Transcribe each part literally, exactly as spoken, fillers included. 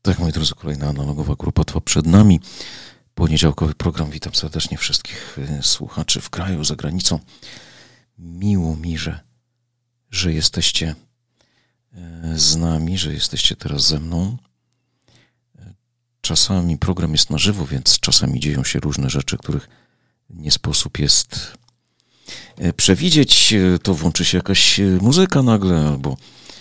Tak, moi drodzy, kolejna analogowa grupa trwa przed nami. Poniedziałkowy program. Witam serdecznie wszystkich słuchaczy w kraju, za granicą. Miło mi, że, że jesteście z nami, że jesteście teraz ze mną. Czasami program jest na żywo, więc czasami dzieją się różne rzeczy, których nie sposób jest przewidzieć. To włączy się jakaś muzyka nagle, albo,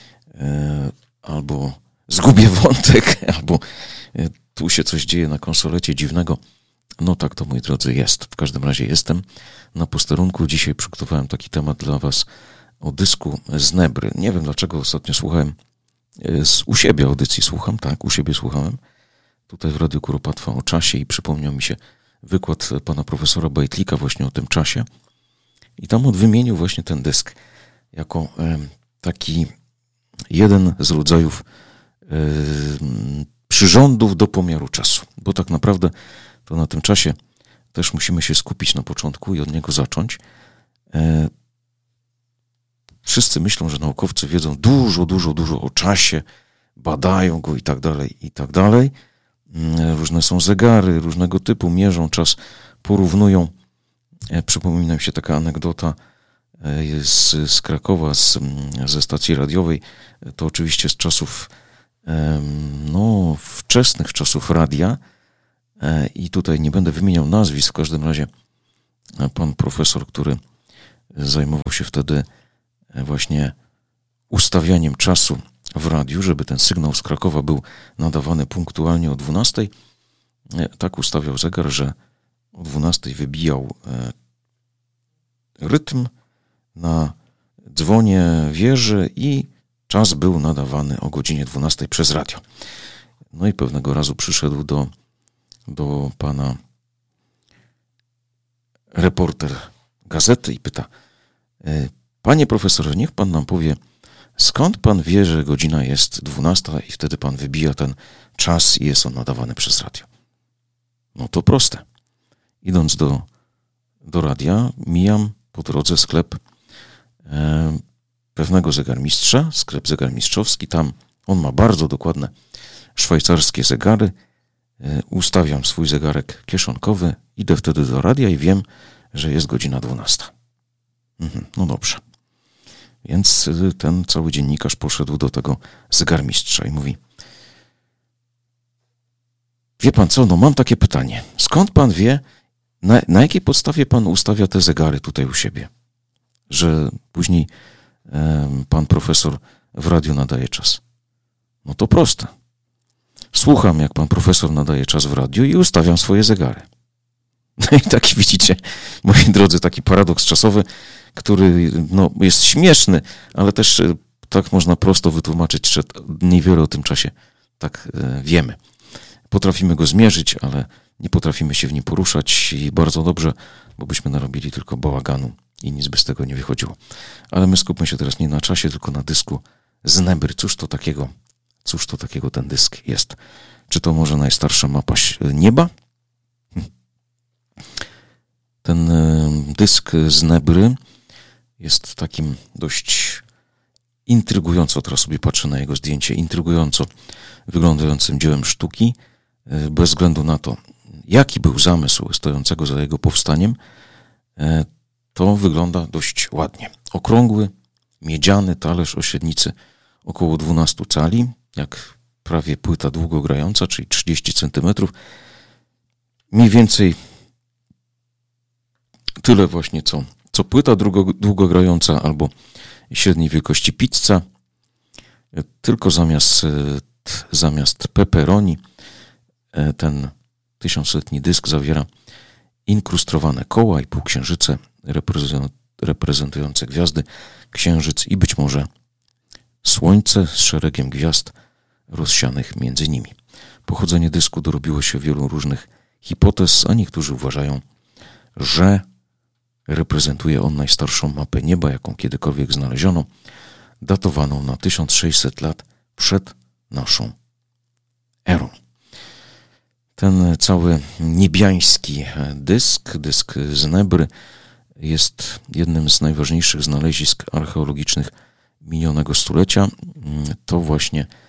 albo zgubię wątek, albo tu się coś dzieje na konsolecie dziwnego. No tak to, moi drodzy, jest. W każdym razie jestem na posterunku. Dzisiaj przygotowałem taki temat dla was o dysku z Nebry. Nie wiem, dlaczego ostatnio słuchałem, z, u siebie audycji słucham, tak, u siebie słuchałem, tutaj w Radiu Kuropatwa o czasie i przypomniał mi się wykład pana profesora Bajtlika właśnie o tym czasie i tam on wymienił właśnie ten dysk jako e, taki jeden z rodzajów e, przyrządów do pomiaru czasu, bo tak naprawdę to na tym czasie też musimy się skupić na początku i od niego zacząć. E, wszyscy myślą, że naukowcy wiedzą dużo, dużo, dużo o czasie, badają go i tak dalej, i tak dalej. E, różne są zegary, różnego typu, mierzą czas, porównują. E, przypomina mi się taka anegdota e, z, z Krakowa, z, ze stacji radiowej. E, to oczywiście z czasów e, no, wczesnych czasów radia. I tutaj nie będę wymieniał nazwisk, w każdym razie pan profesor, który zajmował się wtedy właśnie ustawianiem czasu w radiu, żeby ten sygnał z Krakowa był nadawany punktualnie o dwunastej, tak ustawiał zegar, że o dwunastej wybijał rytm na dzwonie wieży i czas był nadawany o godzinie dwunastej przez radio. No i pewnego razu przyszedł do do pana reporter gazety i pyta: panie profesorze, niech pan nam powie, skąd pan wie, że godzina jest dwunasta i wtedy pan wybija ten czas i jest on nadawany przez radio? No to proste. Idąc do, do radia, mijam po drodze sklep e, pewnego zegarmistrza, sklep zegarmistrzowski. Tam on ma bardzo dokładne szwajcarskie zegary. Ustawiam swój zegarek kieszonkowy, idę wtedy do radia i wiem, że jest godzina dwunasta. Mhm, no dobrze. Więc ten cały dziennikarz poszedł do tego zegarmistrza i mówi: wie pan co, no mam takie pytanie. Skąd pan wie, na, na jakiej podstawie pan ustawia te zegary tutaj u siebie? Że później e, pan profesor w radiu nadaje czas. No to proste. Słucham, jak pan profesor nadaje czas w radiu i ustawiam swoje zegary. No i taki, widzicie, moi drodzy, taki paradoks czasowy, który no, jest śmieszny, ale też tak można prosto wytłumaczyć, że niewiele o tym czasie tak e, wiemy. Potrafimy go zmierzyć, ale nie potrafimy się w nim poruszać i bardzo dobrze, bo byśmy narobili tylko bałaganu i nic by z tego nie wychodziło. Ale my skupmy się teraz nie na czasie, tylko na dysku z Nebry. Cóż to takiego? Cóż to takiego ten dysk jest? Czy to może najstarsza mapa nieba? Ten dysk z Nebry jest takim dość intrygująco, teraz sobie patrzę na jego zdjęcie, intrygująco wyglądającym dziełem sztuki, bez względu na to, jaki był zamysł stojącego za jego powstaniem, to wygląda dość ładnie. Okrągły, miedziany talerz o średnicy około dwunastu cali, jak prawie płyta długogrająca, czyli trzydzieści centymetrów. Mniej więcej tyle właśnie, co, co płyta długogrająca albo średniej wielkości pizza, tylko zamiast, zamiast pepperoni ten tysiącletni dysk zawiera inkrustrowane koła i półksiężyce reprezentujące gwiazdy, księżyc i być może Słońce z szeregiem gwiazd rozsianych między nimi. Pochodzenie dysku dorobiło się wielu różnych hipotez, a niektórzy uważają, że reprezentuje on najstarszą mapę nieba, jaką kiedykolwiek znaleziono, datowaną na tysiąc sześćset lat przed naszą erą. Ten cały niebiański dysk, dysk z Nebry, jest jednym z najważniejszych znalezisk archeologicznych minionego stulecia. To właśnie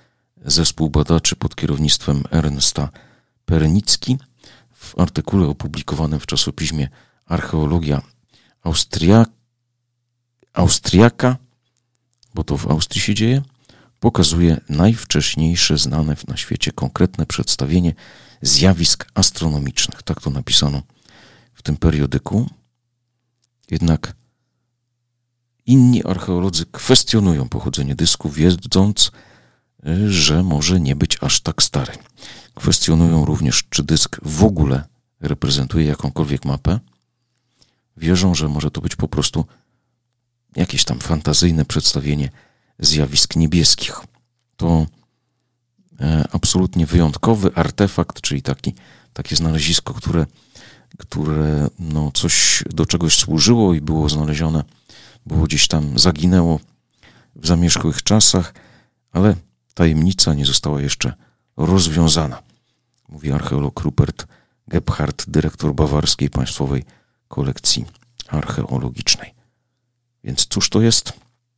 zespół badaczy pod kierownictwem Ernsta Pernicki w artykule opublikowanym w czasopiśmie Archeologia Austria... Austriaka, bo to w Austrii się dzieje, pokazuje najwcześniejsze znane na świecie konkretne przedstawienie zjawisk astronomicznych. Tak to napisano w tym periodyku. Jednak inni archeolodzy kwestionują pochodzenie dysku, wiedząc, że może nie być aż tak stary. Kwestionują również, czy dysk w ogóle reprezentuje jakąkolwiek mapę. Wierzą, że może to być po prostu jakieś tam fantazyjne przedstawienie zjawisk niebieskich. To e, absolutnie wyjątkowy artefakt, czyli taki, takie znalezisko, które, które no coś do czegoś służyło i było znalezione, było gdzieś tam, zaginęło w zamierzchłych czasach, ale tajemnica nie została jeszcze rozwiązana, mówi archeolog Rupert Gebhardt, dyrektor Bawarskiej Państwowej Kolekcji Archeologicznej. Więc cóż to jest?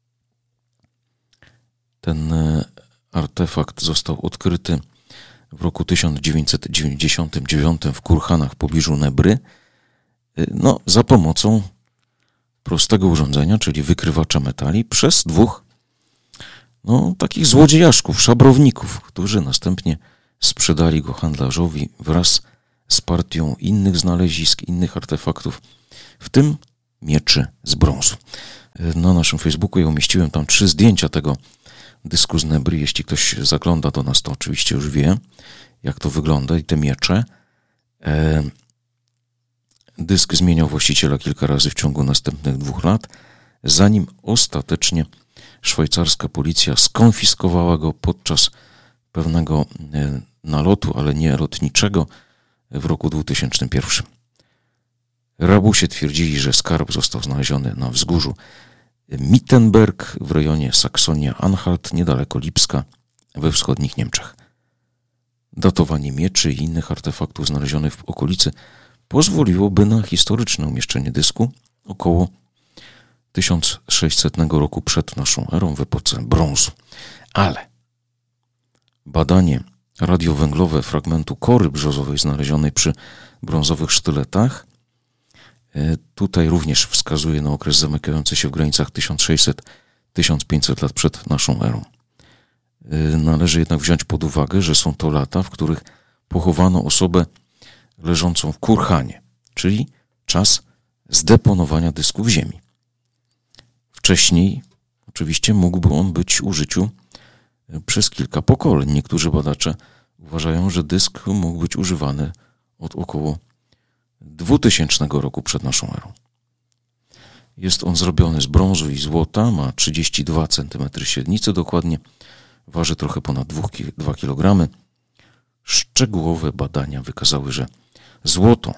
Ten artefakt został odkryty w roku tysiąc dziewięćset dziewięćdziesiątym dziewiątym w Kurhanach w pobliżu Nebry, no, za pomocą prostego urządzenia, czyli wykrywacza metali, przez dwóch no, takich złodziejaszków, szabrowników, którzy następnie sprzedali go handlarzowi wraz z partią innych znalezisk, innych artefaktów, w tym mieczy z brązu. Na naszym Facebooku ja umieściłem tam trzy zdjęcia tego dysku z Nebry. Jeśli ktoś zagląda do nas, to oczywiście już wie, jak to wygląda i te miecze. E, dysk zmieniał właściciela kilka razy w ciągu następnych dwóch lat, zanim ostatecznie szwajcarska policja skonfiskowała go podczas pewnego e, nalotu, ale nie lotniczego, w roku dwutysięcznym pierwszym. Rabusie twierdzili, że skarb został znaleziony na wzgórzu Mittenberg w rejonie Saksonia-Anhalt, niedaleko Lipska, we wschodnich Niemczech. Datowanie mieczy i innych artefaktów znalezionych w okolicy pozwoliłoby na historyczne umieszczenie dysku około tysiąc sześćsetnego roku przed naszą erą w epoce brązu. Ale badanie radiowęglowe fragmentu kory brzozowej znalezionej przy brązowych sztyletach tutaj również wskazuje na okres zamykający się w granicach tysiąc sześćset do tysiąc pięćset lat przed naszą erą. Należy jednak wziąć pod uwagę, że są to lata, w których pochowano osobę leżącą w Kurhanie, czyli czas zdeponowania dysku w ziemi. Wcześniej oczywiście mógłby on być w użyciu przez kilka pokoleń. Niektórzy badacze uważają, że dysk mógł być używany od około dwutysięcznego roku przed naszą erą. Jest on zrobiony z brązu i złota, ma trzydzieści dwa centymetry średnicy dokładnie, waży trochę ponad dwa kilogramy. Szczegółowe badania wykazały, że złoto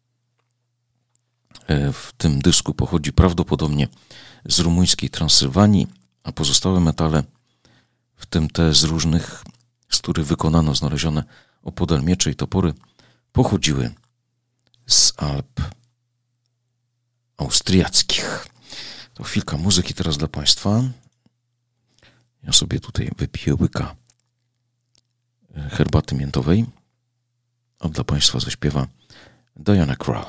w tym dysku pochodzi prawdopodobnie z rumuńskiej Transylwanii, a pozostałe metale, w tym te z różnych, z których wykonano znalezione opodal miecze i topory, pochodziły z Alp austriackich. To chwilka muzyki teraz dla Państwa. Ja sobie tutaj wypiję łyka herbaty miętowej, a dla Państwa zaśpiewa Diana Krall.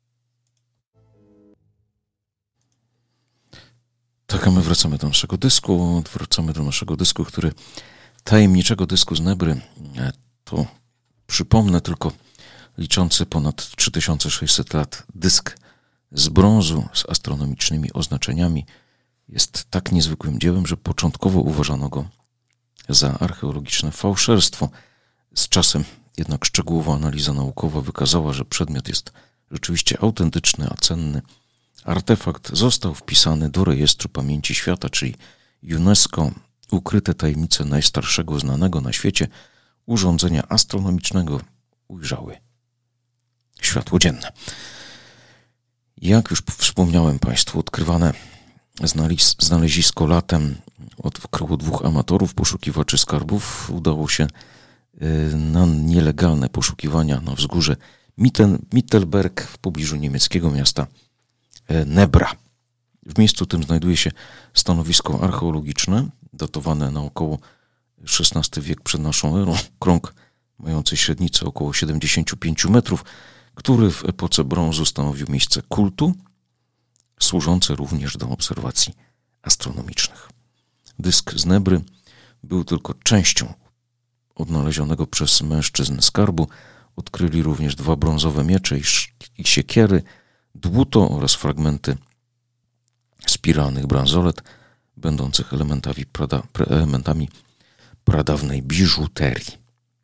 Tak, a my wracamy do naszego dysku. Wracamy do naszego dysku, który tajemniczego dysku z Nebry. To przypomnę tylko liczący ponad trzy tysiące sześćset lat dysk z brązu z astronomicznymi oznaczeniami jest tak niezwykłym dziełem, że początkowo uważano go za archeologiczne fałszerstwo. Z czasem jednak szczegółowa analiza naukowa wykazała, że przedmiot jest rzeczywiście autentyczny, a cenny. Artefakt został wpisany do rejestru pamięci świata, czyli UNESCO, ukryte tajemnice najstarszego znanego na świecie urządzenia astronomicznego ujrzały światło dzienne. Jak już wspomniałem Państwu, odkrywane znalezisko latem od około dwóch amatorów, poszukiwaczy skarbów, udało się na nielegalne poszukiwania na wzgórze Mittelberg w pobliżu niemieckiego miasta Nebra. W miejscu tym znajduje się stanowisko archeologiczne, datowane na około szesnasty wiek przed naszą erą, krąg mający średnicę około siedemdziesiąt pięć metrów, który w epoce brązu stanowił miejsce kultu, służące również do obserwacji astronomicznych. Dysk z Nebry był tylko częścią odnalezionego przez mężczyzn skarbu. Odkryli również dwa brązowe miecze i siekiery, dłuto oraz fragmenty spiralnych bransolet, będących elementami, prada, elementami pradawnej biżuterii.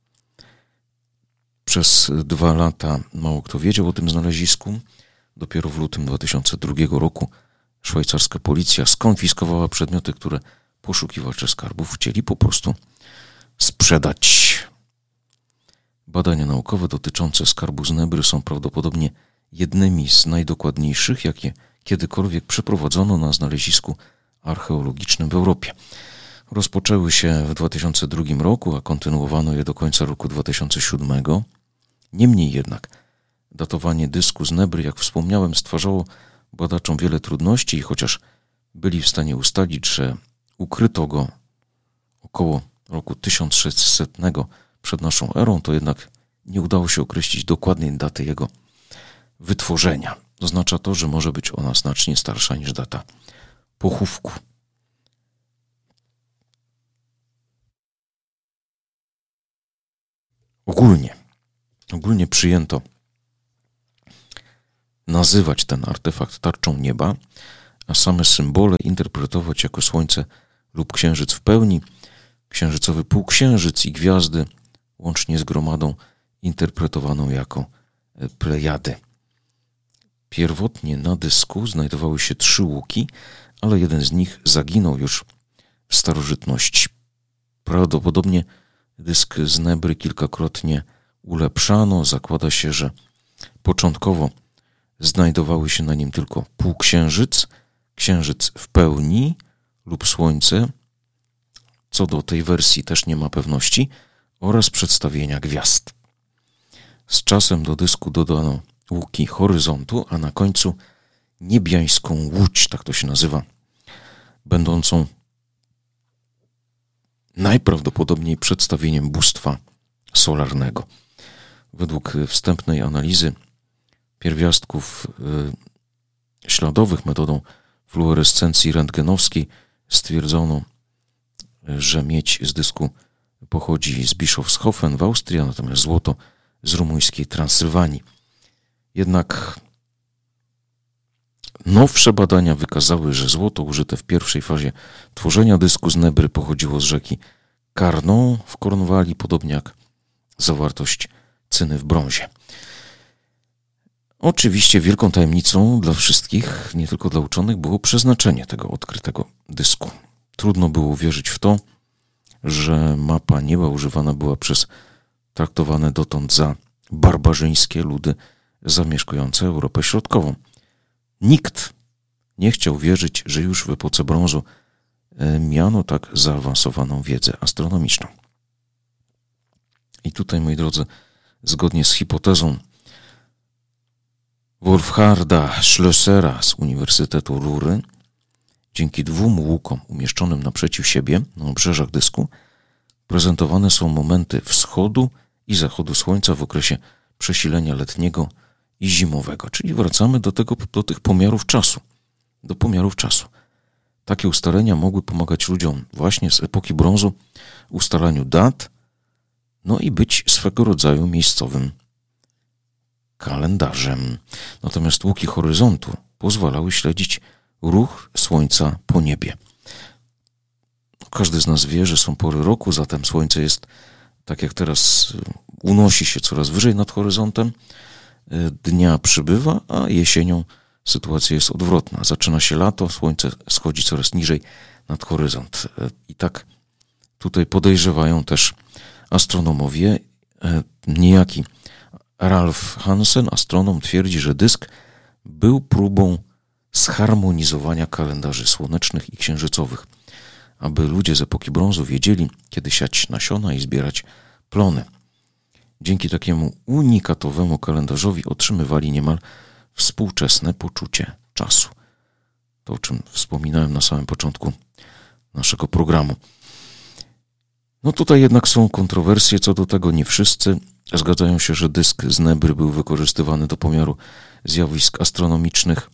Przez dwa lata mało kto wiedział o tym znalezisku. Dopiero w lutym dwa tysiące drugiego roku szwajcarska policja skonfiskowała przedmioty, które poszukiwacze skarbów chcieli po prostu sprzedać. Badania naukowe dotyczące skarbu z Nebry są prawdopodobnie jednymi z najdokładniejszych, jakie kiedykolwiek przeprowadzono na znalezisku archeologicznym w Europie. Rozpoczęły się w dwa tysiące drugim roku, a kontynuowano je do końca roku dwa tysiące siódmego. Niemniej jednak datowanie dysku z Nebry, jak wspomniałem, stwarzało badaczom wiele trudności i chociaż byli w stanie ustalić, że ukryto go około roku tysiąc sześćsetnego przed naszą erą, to jednak nie udało się określić dokładnej daty jego wytworzenia. Oznacza to, że może być ona znacznie starsza niż data pochówku. Ogólnie, ogólnie przyjęto nazywać ten artefakt tarczą nieba, a same symbole interpretować jako słońce lub księżyc w pełni, księżycowy półksiężyc i gwiazdy, łącznie z gromadą interpretowaną jako Plejady. Pierwotnie na dysku znajdowały się trzy łuki, ale jeden z nich zaginął już w starożytności. Prawdopodobnie dysk z Nebry kilkakrotnie ulepszano. Zakłada się, że początkowo znajdowały się na nim tylko półksiężyc, księżyc w pełni lub słońce. Co do tej wersji też nie ma pewności, oraz przedstawienia gwiazd. Z czasem do dysku dodano łuki horyzontu, a na końcu niebiańską łódź, tak to się nazywa, będącą najprawdopodobniej przedstawieniem bóstwa solarnego. Według wstępnej analizy pierwiastków y, śladowych metodą fluorescencji rentgenowskiej stwierdzono, że miedź z dysku pochodzi z Bischofshofen w Austrii, natomiast złoto z rumuńskiej Transylwanii. Jednak nowsze badania wykazały, że złoto użyte w pierwszej fazie tworzenia dysku z Nebry pochodziło z rzeki Carnon w Kornwalii, podobnie jak zawartość cyny w brązie. Oczywiście wielką tajemnicą dla wszystkich, nie tylko dla uczonych, było przeznaczenie tego odkrytego dysku. Trudno było uwierzyć w to, że mapa nieba używana była przez traktowane dotąd za barbarzyńskie ludy zamieszkujące Europę Środkową. Nikt nie chciał wierzyć, że już w epoce brązu miano tak zaawansowaną wiedzę astronomiczną. I tutaj, moi drodzy, zgodnie z hipotezą Wolfharda Schlössera z Uniwersytetu Rury, dzięki dwóm łukom umieszczonym naprzeciw siebie na obrzeżach dysku prezentowane są momenty wschodu i zachodu słońca w okresie przesilenia letniego i zimowego. Czyli wracamy do, tego, do tych pomiarów czasu. Do pomiarów czasu. Takie ustalenia mogły pomagać ludziom właśnie z epoki brązu ustalaniu dat, no i być swego rodzaju miejscowym kalendarzem. Natomiast łuki horyzontu pozwalały śledzić ruch słońca po niebie. Każdy z nas wie, że są pory roku, zatem słońce jest, tak jak teraz, unosi się coraz wyżej nad horyzontem, dnia przybywa, a jesienią sytuacja jest odwrotna. Zaczyna się lato, słońce schodzi coraz niżej nad horyzont. I tak tutaj podejrzewają też astronomowie. Niejaki Ralf Hansen, astronom, twierdzi, że dysk był próbą zharmonizowania kalendarzy słonecznych i księżycowych, aby ludzie z epoki brązu wiedzieli, kiedy siać nasiona i zbierać plony. Dzięki takiemu unikatowemu kalendarzowi otrzymywali niemal współczesne poczucie czasu. To, o czym wspominałem na samym początku naszego programu. No tutaj jednak są kontrowersje co do tego. Nie wszyscy zgadzają się, że dysk z Nebry był wykorzystywany do pomiaru zjawisk astronomicznych.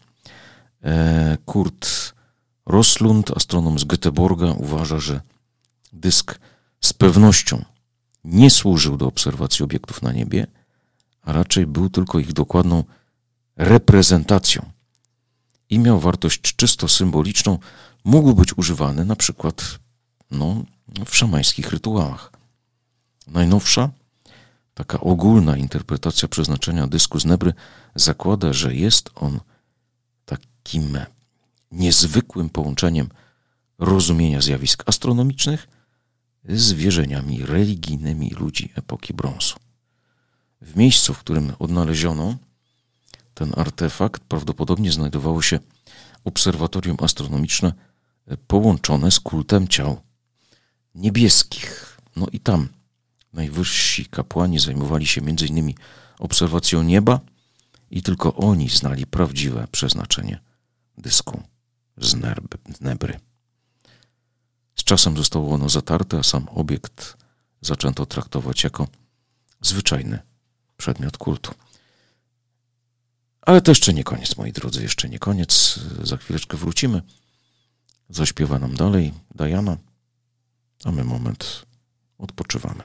Kurt Roslund, astronom z Göteborga, uważa, że dysk z pewnością nie służył do obserwacji obiektów na niebie, a raczej był tylko ich dokładną reprezentacją i miał wartość czysto symboliczną, mógł być używany na przykład no, w szamańskich rytuałach. Najnowsza, taka ogólna interpretacja przeznaczenia dysku z Nebry zakłada, że jest on takim niezwykłym połączeniem rozumienia zjawisk astronomicznych z wierzeniami religijnymi ludzi epoki brązu. W miejscu, w którym odnaleziono ten artefakt, prawdopodobnie znajdowało się obserwatorium astronomiczne połączone z kultem ciał niebieskich. No i tam najwyżsi kapłani zajmowali się między innymi obserwacją nieba i tylko oni znali prawdziwe przeznaczenie dysku z Nebry. Z czasem zostało ono zatarte, a sam obiekt zaczęto traktować jako zwyczajny przedmiot kultu. Ale to jeszcze nie koniec, moi drodzy, jeszcze nie koniec. Za chwileczkę wrócimy. Zaśpiewa nam dalej Diana, a my moment odpoczywamy.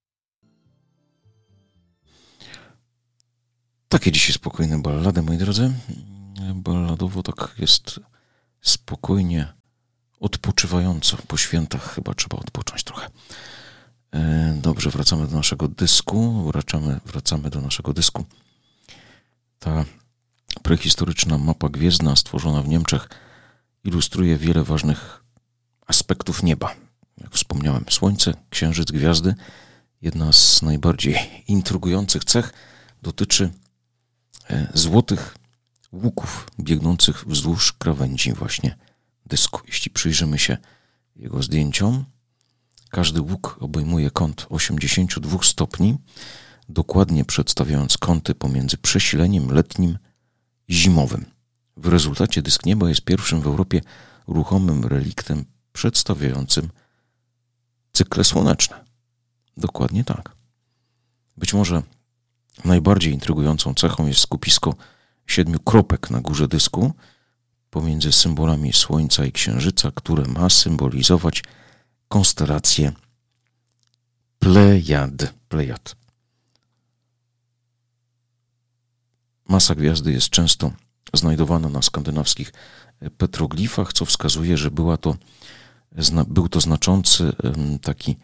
Takie dzisiaj spokojne ballady, moi drodzy. Balladowo tak jest spokojnie, odpoczywająco. Po świętach chyba trzeba odpocząć trochę. Dobrze, wracamy do naszego dysku. Wracamy, wracamy do naszego dysku. Ta prehistoryczna mapa gwiezdna stworzona w Niemczech ilustruje wiele ważnych aspektów nieba. Jak wspomniałem, Słońce, Księżyc, gwiazdy. Jedna z najbardziej intrygujących cech dotyczy złotych łuków biegnących wzdłuż krawędzi właśnie dysku. Jeśli przyjrzymy się jego zdjęciom, każdy łuk obejmuje kąt osiemdziesiąt dwa stopni, dokładnie przedstawiając kąty pomiędzy przesileniem letnim i zimowym. W rezultacie dysk nieba jest pierwszym w Europie ruchomym reliktem przedstawiającym cykle słoneczne. Dokładnie tak. Być może najbardziej intrygującą cechą jest skupisko siedmiu kropek na górze dysku pomiędzy symbolami Słońca i Księżyca, które ma symbolizować konstelację Plejad. Plejad. Masa gwiazdy jest często znajdowana na skandynawskich petroglifach, co wskazuje, że była to, był to znaczący taki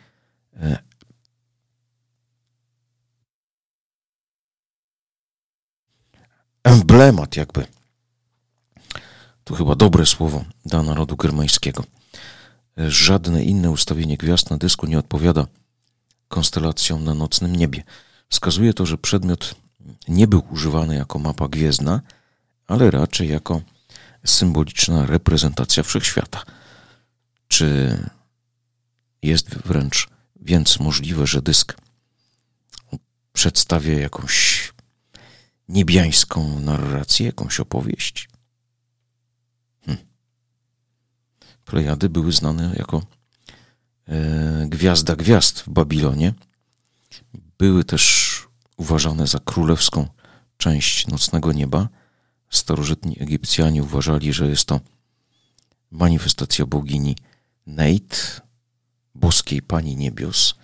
emblemat jakby. To chyba dobre słowo dla narodu germańskiego. Żadne inne ustawienie gwiazd na dysku nie odpowiada konstelacjom na nocnym niebie. Wskazuje to, że przedmiot nie był używany jako mapa gwiezdna, ale raczej jako symboliczna reprezentacja wszechświata. Czy jest wręcz więc możliwe, że dysk przedstawia jakąś niebiańską narrację, jakąś opowieść? Hm. Plejady były znane jako e, gwiazda gwiazd w Babilonie. Były też uważane za królewską część nocnego nieba. Starożytni Egipcjanie uważali, że jest to manifestacja bogini Neit, boskiej pani niebios.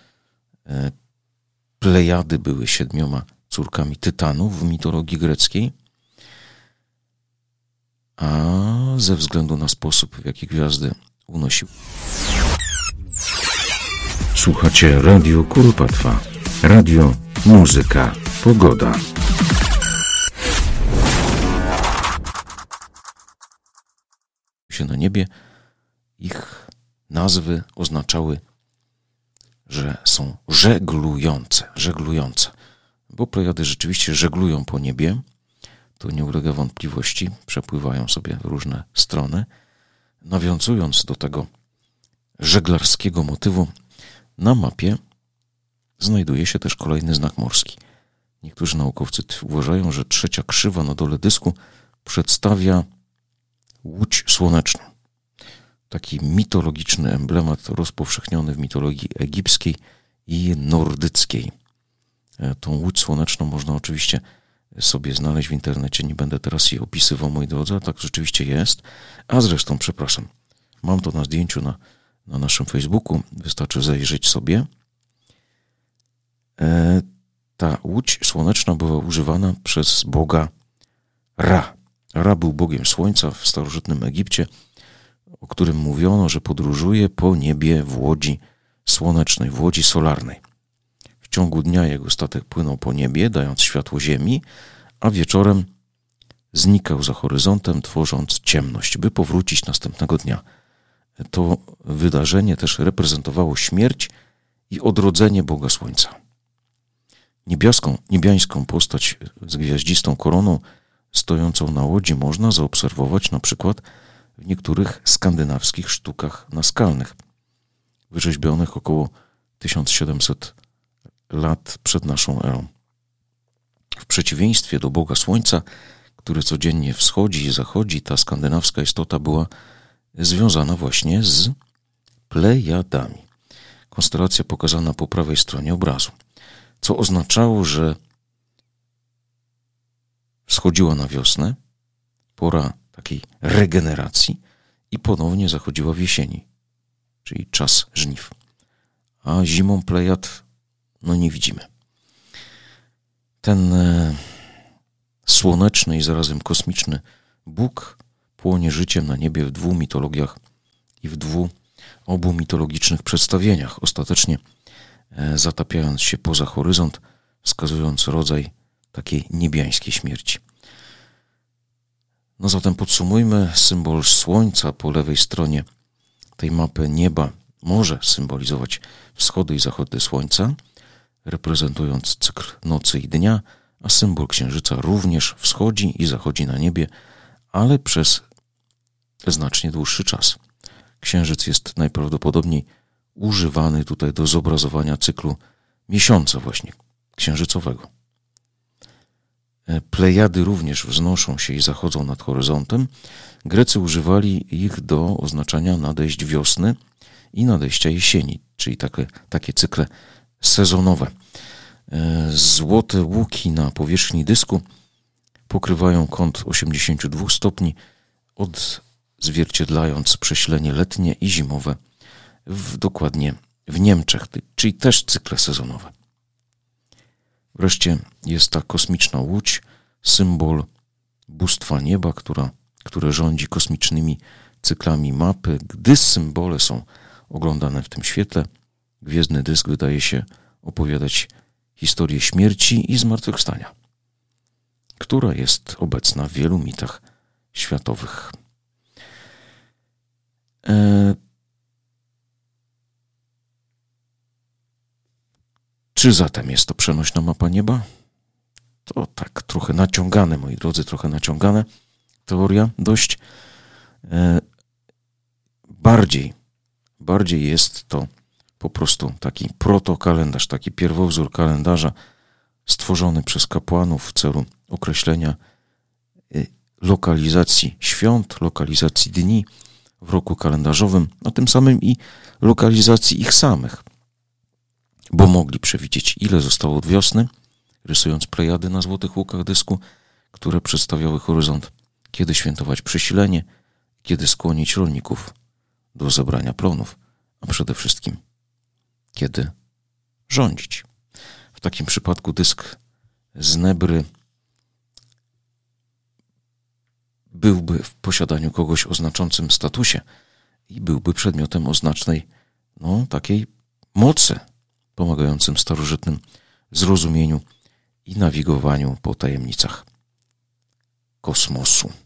Plejady były siedmioma córkami tytanów w mitologii greckiej, a ze względu na sposób, w jaki gwiazdy unosiły. Słuchacie Radio Kuropatwa. Radio, muzyka, pogoda. Się na niebie, ich nazwy oznaczały, że są żeglujące, żeglujące, bo plejady rzeczywiście żeglują po niebie, to nie ulega wątpliwości, przepływają sobie w różne strony. Nawiązując do tego żeglarskiego motywu, na mapie znajduje się też kolejny znak morski. Niektórzy naukowcy uważają, że trzecia krzywa na dole dysku przedstawia łódź słoneczną. taki mitologiczny emblemat rozpowszechniony w mitologii egipskiej i nordyckiej. Tą łódź słoneczną można oczywiście sobie znaleźć w internecie. Nie będę teraz jej opisywał, moi drodzy, a tak rzeczywiście jest. A zresztą, przepraszam, mam to na zdjęciu na, na naszym Facebooku. Wystarczy zajrzeć sobie. E, ta łódź słoneczna była używana przez boga Ra. Ra był bogiem słońca w starożytnym Egipcie, o którym mówiono, że podróżuje po niebie w łodzi słonecznej, w łodzi solarnej. W ciągu dnia jego statek płynął po niebie, dając światło ziemi, a wieczorem znikał za horyzontem, tworząc ciemność, by powrócić następnego dnia. To wydarzenie też reprezentowało śmierć i odrodzenie Boga Słońca. Niebieską, niebiańską postać z gwiaździstą koroną stojącą na łodzi można zaobserwować na przykład w niektórych skandynawskich sztukach naskalnych, wyrzeźbionych około tysiąc siedemset lat przed naszą erą. W przeciwieństwie do Boga Słońca, który codziennie wschodzi i zachodzi, ta skandynawska istota była związana właśnie z Plejadami. Konstelacja pokazana po prawej stronie obrazu, co oznaczało, że wschodziła na wiosnę, pora takiej regeneracji i ponownie zachodziła w jesieni, czyli czas żniw. A zimą Plejad no nie widzimy. Ten e, słoneczny i zarazem kosmiczny Bóg płonie życiem na niebie w dwóch mitologiach i w dwóch obu mitologicznych przedstawieniach, ostatecznie e, zatapiając się poza horyzont, wskazując rodzaj takiej niebiańskiej śmierci. No zatem podsumujmy, symbol słońca po lewej stronie tej mapy nieba może symbolizować wschody i zachody słońca, reprezentując cykl nocy i dnia, a symbol księżyca również wschodzi i zachodzi na niebie, ale przez znacznie dłuższy czas. Księżyc jest najprawdopodobniej używany tutaj do zobrazowania cyklu miesiąca właśnie księżycowego. Plejady również wznoszą się i zachodzą nad horyzontem. Grecy używali ich do oznaczania nadejść wiosny i nadejścia jesieni, czyli takie, takie cykle sezonowe. Złote łuki na powierzchni dysku pokrywają kąt osiemdziesiąt dwa stopni, odzwierciedlając przesilenie letnie i zimowe w, dokładnie w Niemczech, czyli też cykle sezonowe. Wreszcie jest ta kosmiczna łódź, symbol bóstwa nieba, która, które rządzi kosmicznymi cyklami mapy. Gdy symbole są oglądane w tym świetle, gwiezdny dysk wydaje się opowiadać historię śmierci i zmartwychwstania, która jest obecna w wielu mitach światowych. E... Czy zatem jest to przenośna mapa nieba? To tak trochę naciągane, moi drodzy, trochę naciągane. Teoria dość. E... Bardziej, bardziej jest to po prostu taki protokalendarz, taki pierwowzór kalendarza stworzony przez kapłanów w celu określenia lokalizacji świąt, lokalizacji dni w roku kalendarzowym, a tym samym i lokalizacji ich samych, bo mogli przewidzieć, ile zostało od wiosny, rysując plejady na złotych łukach dysku, które przedstawiały horyzont, kiedy świętować przesilenie, kiedy skłonić rolników do zebrania plonów, a przede wszystkim kiedy rządzić. W takim przypadku dysk z Nebry byłby w posiadaniu kogoś o znaczącym statusie i byłby przedmiotem o znacznej, no, takiej mocy, pomagającym starożytnym zrozumieniu i nawigowaniu po tajemnicach kosmosu.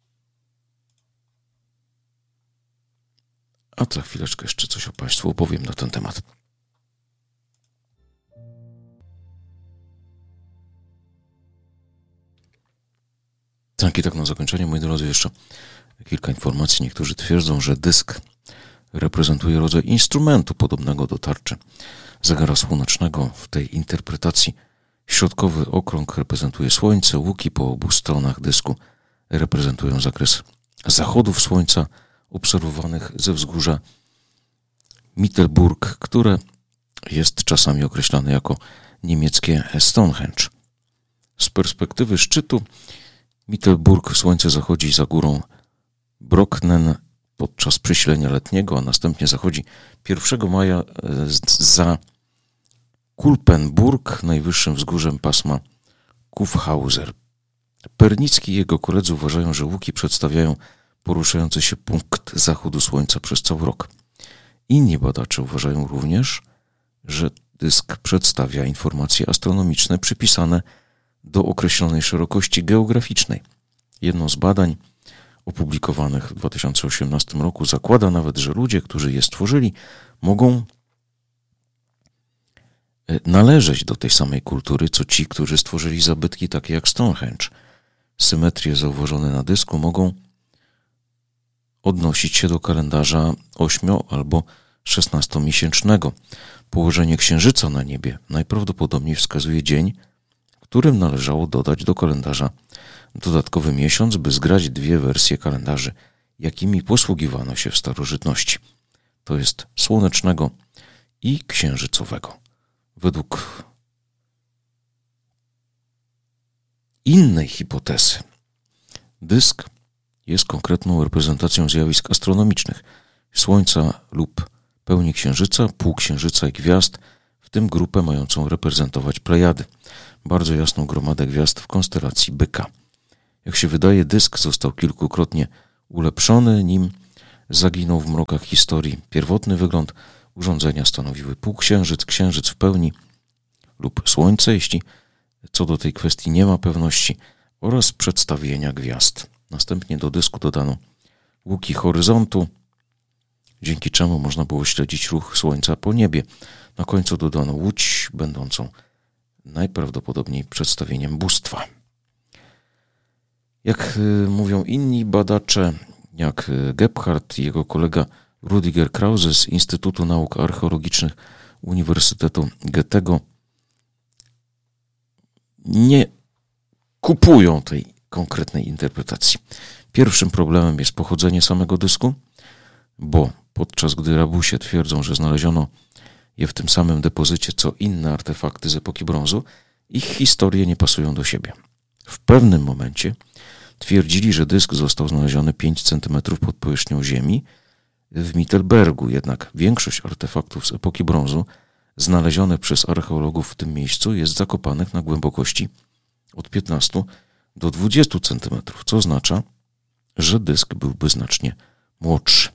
A za chwileczkę jeszcze coś o Państwu opowiem na ten temat. Tak i tak na zakończenie, moi drodzy, jeszcze kilka informacji. Niektórzy twierdzą, że dysk reprezentuje rodzaj instrumentu podobnego do tarczy zegara słonecznego. W tej interpretacji środkowy okrąg reprezentuje Słońce, łuki po obu stronach dysku reprezentują zakres zachodów Słońca obserwowanych ze wzgórza Mittelburg, które jest czasami określane jako niemieckie Stonehenge. Z perspektywy szczytu Mittelburg słońce zachodzi za górą Brocknen podczas przysilenia letniego, a następnie zachodzi pierwszego maja za Kulpenburg, najwyższym wzgórzem pasma Kufhauser. Pernicki i jego koledzy uważają, że łuki przedstawiają poruszający się punkt zachodu słońca przez cały rok. Inni badacze uważają również, że dysk przedstawia informacje astronomiczne przypisane do określonej szerokości geograficznej. Jedno z badań opublikowanych w dwa tysiące osiemnastym roku zakłada nawet, że ludzie, którzy je stworzyli, mogą należeć do tej samej kultury, co ci, którzy stworzyli zabytki takie jak Stonehenge. Symetrie zauważone na dysku mogą odnosić się do kalendarza ośmio- albo szesnastomiesięcznego. Położenie księżyca na niebie najprawdopodobniej wskazuje dzień, którym należało dodać do kalendarza dodatkowy miesiąc, by zgrać dwie wersje kalendarzy, jakimi posługiwano się w starożytności. To jest słonecznego i księżycowego. Według innej hipotezy dysk jest konkretną reprezentacją zjawisk astronomicznych Słońca lub pełni Księżyca, półksiężyca i gwiazd, w tym grupę mającą reprezentować Plejady, bardzo jasną gromadę gwiazd w konstelacji Byka. Jak się wydaje, dysk został kilkukrotnie ulepszony, nim zaginął w mrokach historii. Pierwotny wygląd urządzenia stanowiły półksiężyc, księżyc w pełni lub słońce, jeśli co do tej kwestii nie ma pewności, oraz przedstawienia gwiazd. Następnie do dysku dodano łuki horyzontu, dzięki czemu można było śledzić ruch słońca po niebie. Na końcu dodano łódź, będącą najprawdopodobniej przedstawieniem bóstwa. Jak mówią inni badacze, jak Gebhardt i jego kolega Rüdiger Krause z Instytutu Nauk Archeologicznych Uniwersytetu Goethego, nie kupują tej konkretnej interpretacji. Pierwszym problemem jest pochodzenie samego dysku, bo podczas gdy rabusie twierdzą, że znaleziono je w tym samym depozycie co inne artefakty z epoki brązu, ich historie nie pasują do siebie. W pewnym momencie twierdzili, że dysk został znaleziony pięć centymetrów pod powierzchnią Ziemi w Mittelbergu, jednak większość artefaktów z epoki brązu znalezionych przez archeologów w tym miejscu jest zakopanych na głębokości od piętnastu do dwudziestu centymetrów, co oznacza, że dysk byłby znacznie młodszy.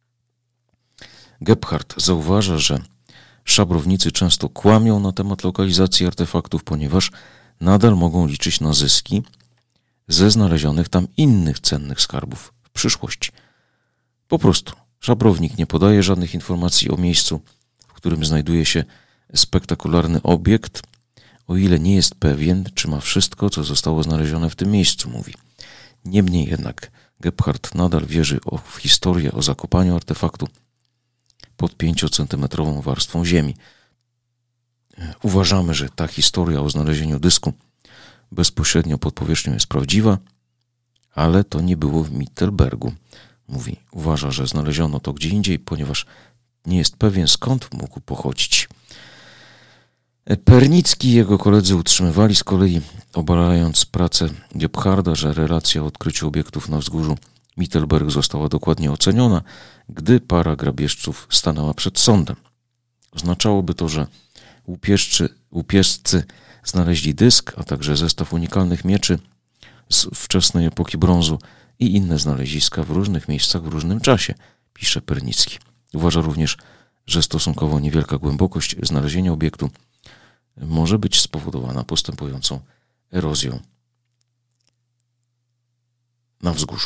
Gebhardt zauważa, że szabrownicy często kłamią na temat lokalizacji artefaktów, ponieważ nadal mogą liczyć na zyski ze znalezionych tam innych cennych skarbów w przyszłości. Po prostu szabrownik nie podaje żadnych informacji o miejscu, w którym znajduje się spektakularny obiekt, o ile nie jest pewien, czy ma wszystko, co zostało znalezione w tym miejscu, mówi. Niemniej jednak Gebhardt nadal wierzy w historię o zakopaniu artefaktu pod pięciocentymetrową warstwą ziemi. Uważamy, że ta historia o znalezieniu dysku bezpośrednio pod powierzchnią jest prawdziwa, ale to nie było w Mittelbergu. Mówi, uważa, że znaleziono to gdzie indziej, ponieważ nie jest pewien, skąd mógł pochodzić. Pernicki i jego koledzy utrzymywali z kolei, obalając pracę Gebharda, że relacja o odkryciu obiektów na wzgórzu Mittelberg została dokładnie oceniona, gdy para grabieżców stanęła przed sądem. Oznaczałoby to, że łupieżcy, łupieżcy znaleźli dysk, a także zestaw unikalnych mieczy z wczesnej epoki brązu i inne znaleziska w różnych miejscach w różnym czasie, pisze Pernicki. Uważa również, że stosunkowo niewielka głębokość znalezienia obiektu może być spowodowana postępującą erozją na wzgórzu.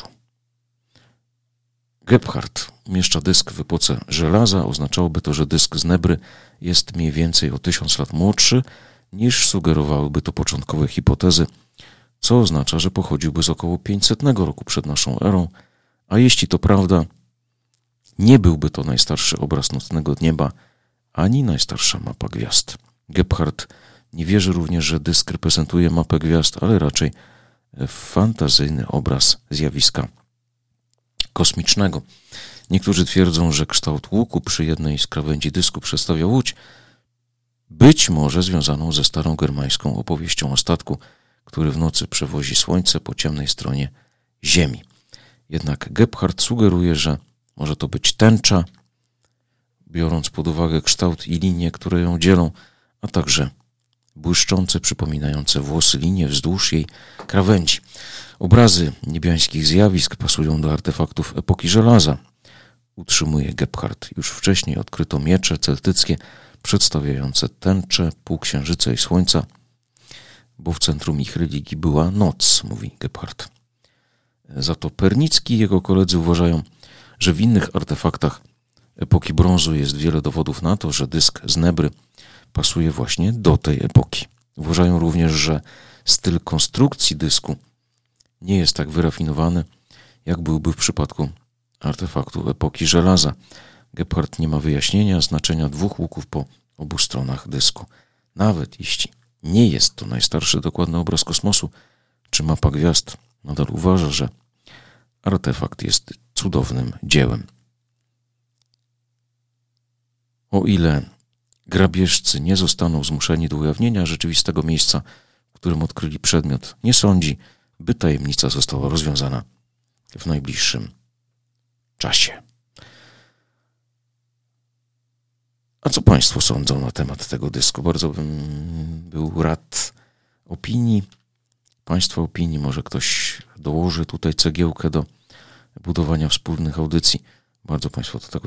Gebhardt umieszcza dysk w epoce żelaza. Oznaczałoby to, że dysk z Nebry jest mniej więcej o tysiąc lat młodszy, niż sugerowałyby to początkowe hipotezy, co oznacza, że pochodziłby z około pięćsetnego roku przed naszą erą, a jeśli to prawda, nie byłby to najstarszy obraz nocnego nieba, ani najstarsza mapa gwiazd. Gebhardt nie wierzy również, że dysk reprezentuje mapę gwiazd, ale raczej fantazyjny obraz zjawiska kosmicznego. Niektórzy twierdzą, że kształt łuku przy jednej z krawędzi dysku przedstawia łódź, być może związaną ze starą germańską opowieścią o statku, który w nocy przewozi słońce po ciemnej stronie Ziemi. Jednak Gebhardt sugeruje, że może to być tęcza, biorąc pod uwagę kształt i linie, które ją dzielą, a także błyszczące, przypominające włosy linie wzdłuż jej krawędzi. Obrazy niebiańskich zjawisk pasują do artefaktów epoki żelaza, utrzymuje Gebhardt. Już wcześniej odkryto miecze celtyckie przedstawiające tęczę, półksiężyca i słońca, bo w centrum ich religii była noc, mówi Gebhardt. Za to Pernicki i jego koledzy uważają, że w innych artefaktach epoki brązu jest wiele dowodów na to, że dysk z Nebry pasuje właśnie do tej epoki. Uważają również, że styl konstrukcji dysku nie jest tak wyrafinowany, jak byłby w przypadku artefaktu epoki żelaza. Gebhardt nie ma wyjaśnienia znaczenia dwóch łuków po obu stronach dysku. Nawet jeśli nie jest to najstarszy dokładny obraz kosmosu czy mapa gwiazd, nadal uważa, że artefakt jest cudownym dziełem. O ile grabieżcy nie zostaną zmuszeni do ujawnienia rzeczywistego miejsca, w którym odkryli przedmiot, nie sądzi, by tajemnica została rozwiązana w najbliższym czasie. A co Państwo sądzą na temat tego dysku? Bardzo bym był rad opinii, Państwa opinii. Może ktoś dołoży tutaj cegiełkę do budowania wspólnych audycji. Bardzo Państwa do tego